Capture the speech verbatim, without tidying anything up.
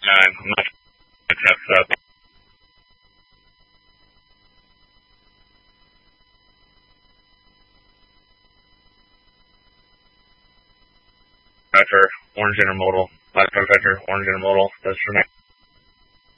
nine. I'm not sure if that's up. For orange intermodal, last vector, orange intermodal, that's for next.